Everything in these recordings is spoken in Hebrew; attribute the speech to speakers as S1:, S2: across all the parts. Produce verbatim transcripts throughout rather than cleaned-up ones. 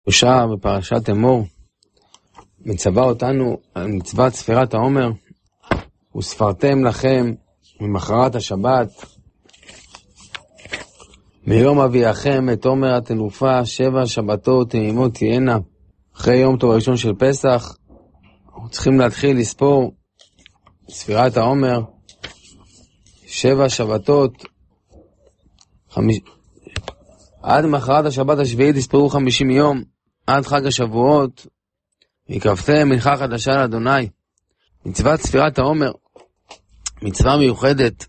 S1: יהושע בפרשת אמור מצווה אותנו על מצוות ספירת העומר, וספרתם לכם ממחרת השבת מיום אביאכם את עומר התנופה שבע שבתות תמימות תהיינה. אחרי יום טוב הראשון של פסח אנחנו צריכים להתחיל לספור ספירת העומר שבע שבתות חמיש... עד מחרת השבת השביעית יספרו חמישים יום, עד חג השבועות יקרבתם מנחה חדשה לאדוני. מצוות ספירת העומר מצווה מיוחדת,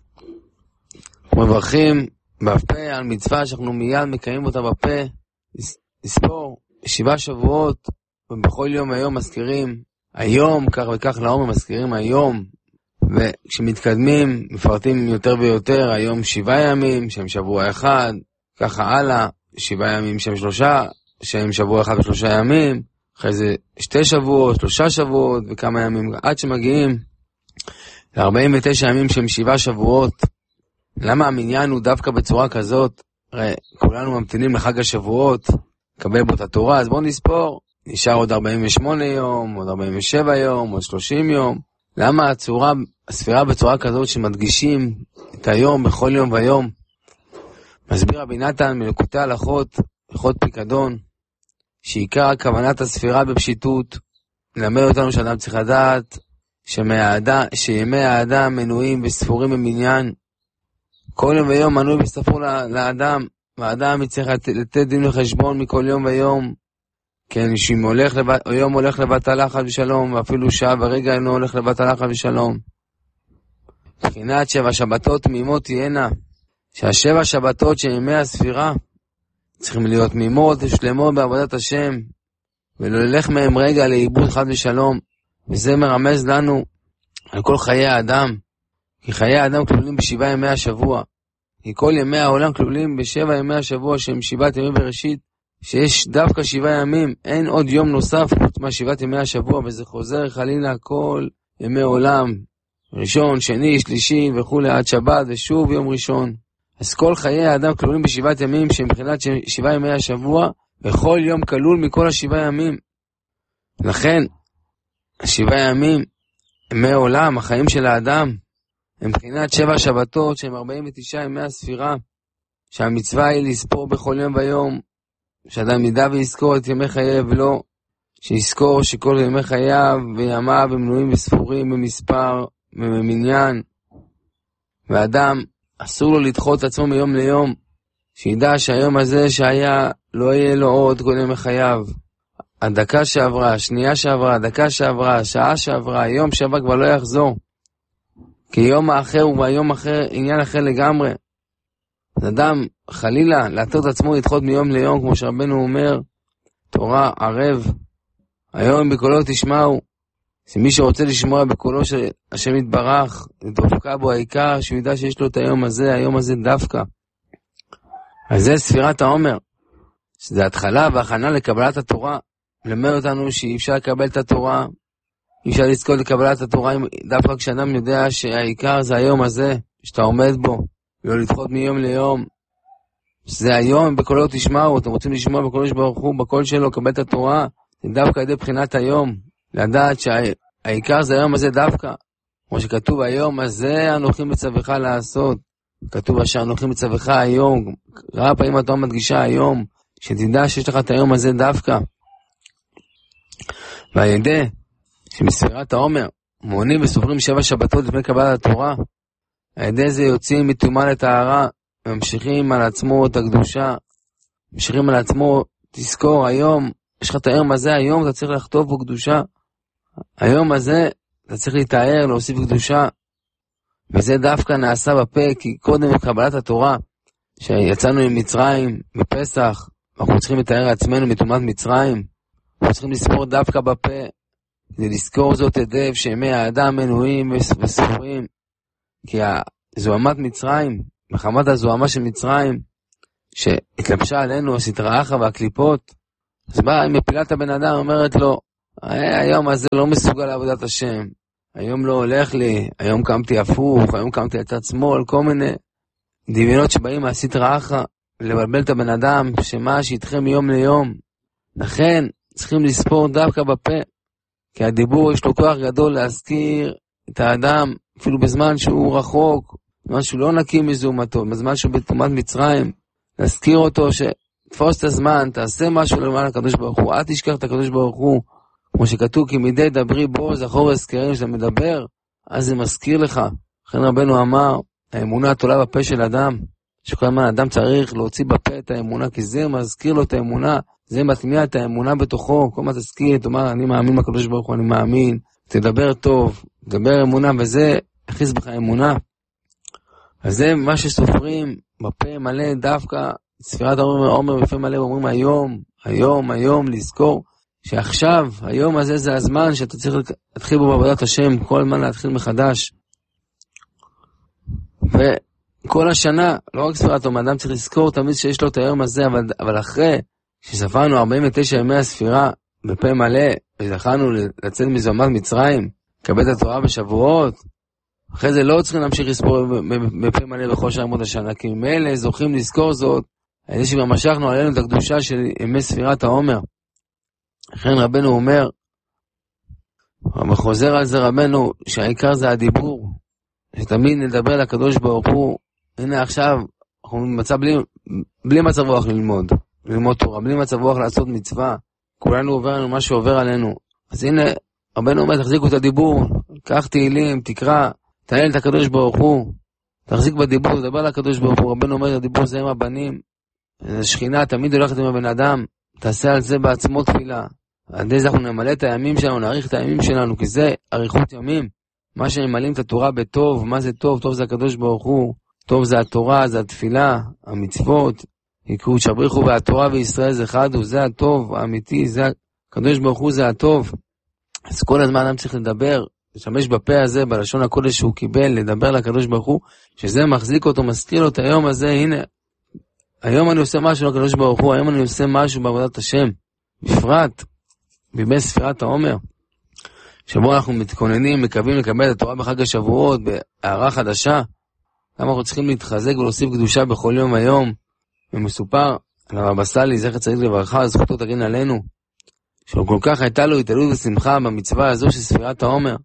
S1: מברכים בפה על מצווה שאנחנו מיד מקיימים אותה בפה, לספור שבעה שבועות, ובכל יום היום מזכירים היום כך וכך לעומר, מזכירים היום, וכשמתקדמים מפרטים יותר ויותר, היום שבעה ימים שהם שבוע אחד, ככה הלאה, שבעה ימים שהם שלושה, שהם שבוע אחד ושלושה ימים, אחרי זה שתי שבועות, שלושה שבועות וכמה ימים, עד שמגיעים ל-ארבעים ותשעה ימים שהם שבעה שבועות. למה המניין הוא דווקא בצורה כזאת? הרי כולנו ממתינים לחג השבועות, לקבל בו את התורה, אז בואו נספור, נשאר עוד ארבעים ושמונה יום, עוד ארבעים ושבע יום, עוד שלושים יום. למה הצורה, הספירה בצורה כזאת שמדגישים את היום בכל יום ויום? מסביר רבי נתן מלקוטי הלכות, הלכות פיקדון, שעיקר כוונת הספירה בפשיטות, ללמד אותנו שאדם צריך לדעת שימי האדם מנויים וספורים במניין. כל יום ויום מנוי וספור לאדם, והאדם יצטרך לתת דין וחשבון מכל יום ויום. כן, שאם הולך לבת, יום הולך לבטלה חד ושלום, ואפילו שעה ורגע אינו הולך לבטלה חד ושלום. מבחינת שבע שבתות תמימות תהיינה, שהשבע שבתות של ימי הספירה צריכים להיות תמימות ושלמות בעבודת השם, ולא ללך מהם רגע לאיבוד חד ושלום. וזה מרמז לנו על כל חיי האדם, כי חיי האדם כלולים בשבעה ימי השבוע, כי כל ימי העולם כלולים בשבע ימי השבוע שהם שבעת ימי בראשית, שיש דווקא שבעה ימים, אין עוד יום נוסף חוץ מהשבעת ימי השבוע, וזה חוזר חלילה כל ימי עולם, ראשון, שני, שלישי וכו' עד שבת ושוב יום ראשון. אז כל חיי האדם כלולים בשבעת ימים שהם מבחינת שבעה ימי השבוע, וכל יום כלול מכל השבעה ימים. לכן השבעה ימים ימי עולם, החיים של האדם, הם מבחינת שבע שבתות שהם ארבעים ותשעה ימי הספירה, שהמצווה היא לספור בכל יום ויום, שאדם ידע ויזכור את ימי חייו, ולא שיזכור שכל ימי חייו וימיו הם מנויים וספורים במספר ובמניין, ואדם אסור לו לדחות את עצמו מיום ליום, שידע שהיום הזה שהיה לא יהיה לו עוד כל ימי חייו. הדקה שעברה, השנייה שעברה, הדקה שעברה, השעה שעברה, היום שעבר כבר לא יחזור, כי יום האחר הוא ביום אחר, עניין אחר לגמרי. אז אדם חלילה להטות עצמו לדחות מיום ליום, כמו שרבנו אומר, תורה ערב, היום בקולו תשמעו. שמי שרוצה לשמוע בקולו של השם יתברך, דווקא בו העיקר, שהוא ידע שיש לו את היום הזה, היום הזה דווקא. אז זה ספירת העומר, שזה התחלה והכנה לקבלת התורה. ללמד אותנו שאי אפשר לקבל את התורה, אי אפשר לזכות לקבלת התורה, דווקא כשאדם יודע שהעיקר זה היום הזה, שאתה עומד בו, לא לדחות מיום ליום. זה היום, בקולו תשמעו, אתם רוצים לשמוע בקולו שברוך הוא, בקול שלו, לקבל את התורה, זה דווקא על ידי בחינת היום, לדעת שהעיקר זה היום הזה דווקא, כמו שכתוב היום הזה אנוכי מצווך לעשות, כתוב אשר אנוכי מצווך היום, ראה פעמים התורה מדגישה היום, שתדע שיש לך את היום הזה דווקא. ועל ידי שבספירת העומר מונים וסופרים שבע שבתות לפני קבלת התורה, על ידי זה יוצאים מטומאה לטהרה, וממשיכים על עצמו את הקדושה, ממשיכים על עצמו, תזכור היום, יש לך את היום הזה, היום אתה צריך לכתוב בו קדושה, היום הזה אתה צריך להתאר, להוסיף קדושה, וזה דווקא נעשה בפה, כי קודם בקבלת התורה, שיצאנו עם מצרים, בפסח, אנחנו צריכים לתאר עצמנו מטומאת מצרים, אנחנו צריכים לספור דווקא בפה, כדי לזכור זאת היטב שימי האדם מנויים וספורים, כי הזוהמת מצרים, מחמת הזוהמה של מצרים, שהתלבשה עלינו הסטרא אחרא והקליפות, אז באה היא מפילה את הבן אדם, אומרת לו, היום הזה לא מסוגל לעבודת השם, היום לא הולך לי, היום קמתי הפוך, היום קמתי לצד שמאל, כל מיני דמיונות שבאים מהסטרא אחרא, לבלבל את הבן אדם, שמה שיתחם מיום ליום, לכן צריכים לספור דווקא בפה, כי הדיבור יש לו כוח גדול להזכיר את האדם, אפילו בזמן שהוא רחוק, בזמן שהוא לא נקי מזומתו, בזמן שהוא בתומת מצרים, להזכיר אותו שתפוס את הזמן, תעשה משהו למען הקדוש ברוך הוא, אל תשכח את הקדוש ברוך הוא, כמו שכתוב, כי מדי דברי בו זכור והזכרים, שאתה מדבר, אז זה מזכיר לך. לכן רבנו אמר, האמונה תולה בפה של אדם, שכל הזמן אדם צריך להוציא בפה את האמונה, כי זה מזכיר לו את האמונה, זה מטמיע את האמונה בתוכו, כל מה תזכיר, תאמר, אני מאמין בקדוש ברוך הוא, אני מאמין, תדבר טוב, תדבר אמונה, וזה הכניס בך אמונה. אז זה מה שסופרים בפה מלא, דווקא ספירת העומר בפה מלא, אומרים היום, היום, היום, לזכור, שעכשיו, היום הזה זה הזמן שאתה צריך להתחיל בו בעבודת השם, כל הזמן להתחיל מחדש. וכל השנה, לא רק ספירת העומר, אדם צריך לזכור תמיד שיש לו את היום הזה, אבל, אבל אחרי שספרנו ארבעים ותשע ימי הספירה בפה מלא, וזכרנו לצאת מזומת מצרים, לקבל את התורה בשבועות, אחרי זה לא צריכים להמשיך לספור בפה מלא בכל שעה ימות השנה, כי ממילא זוכים לזכור זאת, על זה שכבר משכנו עלינו את הקדושה של ימי ספירת העומר. לכן רבנו אומר, וחוזר על זה רבנו, שהעיקר זה הדיבור, שתמיד נדבר לקדוש ברוך הוא. הנה עכשיו, אנחנו במצב בלי, בלי מצב רוח ללמוד, ללמוד תורה, בלי מצב רוח לעשות מצווה, כולנו עובר לנו מה שעובר עלינו. אז הנה, רבנו אומר, תחזיקו את הדיבור, קח תהילים, תקרא, תהיל את הקדוש ברוך הוא, תחזיק בדיבור, תדבר לקדוש ברוך הוא. רבנו אומר, הדיבור זה עם הבנים, שכינה תמיד הולכת עם הבן אדם, תעשה על זה בעצמו תפילה. עד איזה אנחנו נמלא את הימים שלנו, נעריך את הימים שלנו, כי זה אריכות ימים. מה שנמלאים את התורה בטוב, מה זה טוב? טוב זה הקדוש ברוך הוא, טוב זה התורה, זה התפילה, המצוות, יקראו שבריחו והתורה וישראל זה חד, וזה הטוב האמיתי, זה הקדוש ברוך הוא, זה הטוב. אז כל הזמן אדם צריך לדבר, לשמש בפה הזה, בלשון הקודש שהוא קיבל, לדבר לקדוש ברוך הוא, שזה מחזיק אותו, מזכיר לו את היום הזה. הנה, היום אני עושה משהו לקדוש ברוך הוא, היום אני עושה משהו בעבודת השם, בפרט בימי ספירת העומר, שבו אנחנו מתכוננים, מקווים לקבל את התורה בחג השבועות, בהערה חדשה. למה אנחנו צריכים להתחזק ולהוסיף קדושה בכל יום היום? ומסופר על הרב סאלי, זכר צדיק לברכה, זכותו תגן עלינו, שכל כך הייתה לו התעלות ושמחה במצווה הזו של ספירת העומר,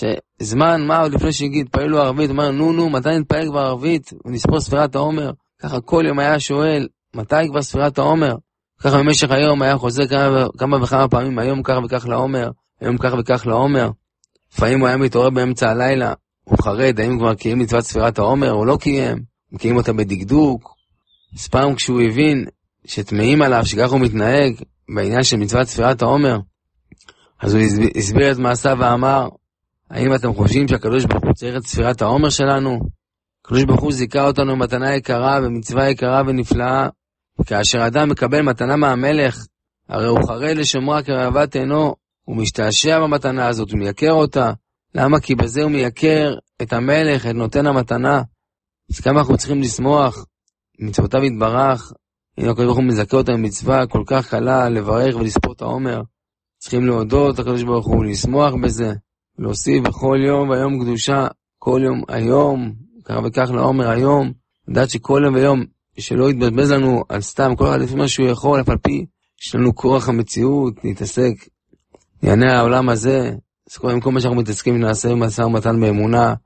S1: שזמן מה עוד לפני שהגיד, פעלו ערבית, אומר, נו נו, מתי נתפעל כבר ערבית ונספור ספירת העומר? ככה כל יום היה שואל, מתי כבר ספירת העומר? ככה במשך היום היה חוזר כמה, כמה וכמה פעמים, היום כך וכך לעומר, היום כך וכך לעומר. לפעמים הוא היה מתעורר באמצע הלילה, הוא חרד, האם כבר קיים מצוות ספירת העומר או לא קיים, הוא קיים אותה בדקדוק. אז פעם כשהוא הבין שתמאים עליו, שכך הוא מתנהג בעניין של מצוות ספירת העומר, אז הוא הסביר את מעשיו ואמר, האם אתם חושבים שהקדוש ברוך הוא צריך את ספירת העומר שלנו? הקדוש ברוך הוא זיכה אותנו מתנה יקרה ומצווה יקרה ונפלאה, וכאשר אדם מקבל מתנה מהמלך, הרי הוא חרד לשמרה כאוות עינו, הוא משתעשע במתנה הזאת, הוא מייקר אותה. למה? כי בזה הוא מייקר את המלך, את נותן המתנה. אז כמה אנחנו צריכים לשמוח, מצוותיו יתברך, הנה הקדוש ברוך הוא מזכה אותה במצווה כל כך קלה, לברך ולספור את העומר. צריכים להודות הקדוש ברוך הוא, לשמוח בזה, להוסיף בכל יום והיום קדושה, כל יום היום, כך וכך לעומר היום, לדעת שכל יום ויום, שלא יתבזבז לנו על סתם, כל אחד לפי מה שהוא יכול, אף על פי יש לנו כורח המציאות, להתעסק, יענה העולם הזה, אז כל, כל מה שאנחנו מתעסקים, נעשה משא ומתן באמונה,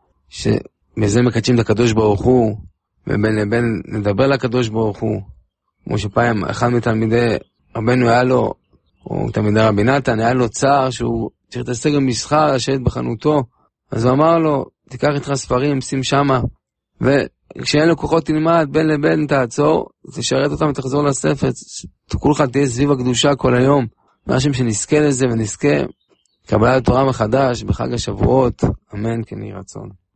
S1: שבזה מקדשים את הקדוש ברוך הוא, ובין לבין נדבר לקדוש ברוך הוא, כמו שפעם אחד מתלמידי רבנו היה לו, או תלמידי רבי נתן, היה לו צער שהוא צריך להתעסק במסחר, לשבת בחנותו, אז הוא אמר לו, תיקח איתך ספרים, שים שמה, וכשאין לו כוחות תלמד, בין לבין תעצור, תשרת אותם ותחזור לספר, כולך תהיה סביב הקדושה כל היום, משהו שנזכה לזה ונזכה קבלת תורה מחדש בחג השבועות, אמן כן יהי רצון.